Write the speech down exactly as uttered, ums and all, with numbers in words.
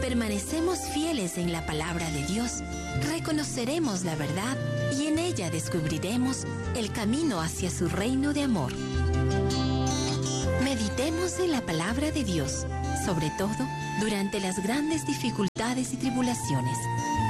permanecemos fieles en la palabra de Dios, reconoceremos la verdad y en ella descubriremos el camino hacia su reino de amor. Meditemos en la palabra de Dios, sobre todo durante las grandes dificultades y tribulaciones,